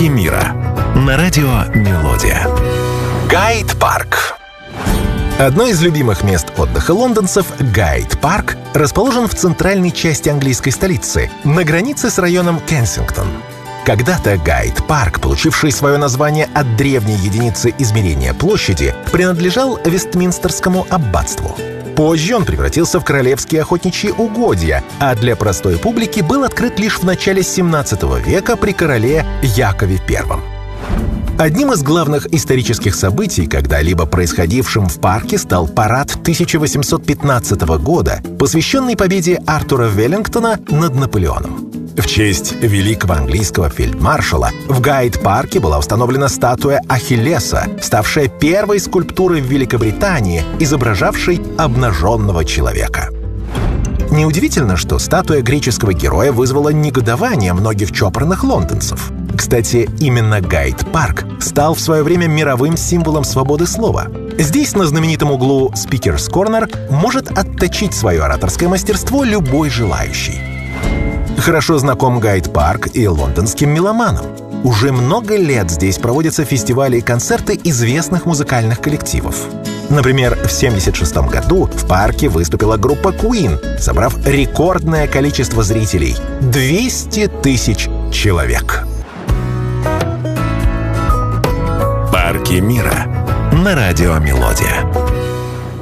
Парки мира на радио «Мелодия». Гайд-парк. Одно из любимых мест отдыха лондонцев, Гайд-парк, расположен в центральной части английской столицы, на границе с районом Кенсингтон. Когда-то Гайд-парк, получивший свое название от древней единицы измерения площади, принадлежал Вестминстерскому аббатству. Позже он превратился в королевские охотничьи угодья, а для простой публики был открыт лишь в начале 17 века при короле Якове I. Одним из главных исторических событий, когда-либо происходившим в парке, стал парад 1815 года, посвященный победе Артура Веллингтона над Наполеоном. В честь великого английского фельдмаршала в Гайд-парке была установлена статуя Ахиллеса, ставшая первой скульптурой в Великобритании, изображавшей обнаженного человека. Неудивительно, что статуя греческого героя вызвала негодование многих чопорных лондонцев. Кстати, именно Гайд-парк стал в свое время мировым символом свободы слова. Здесь, на знаменитом углу Speaker's Corner, может отточить свое ораторское мастерство любой желающий. Хорошо знаком Гайд-парк и лондонским меломанам. Уже много лет здесь проводятся фестивали и концерты известных музыкальных коллективов. Например, в 1976 году в парке выступила группа Queen, собрав рекордное количество зрителей — 200 тысяч человек. Парки мира на радио «Мелодия».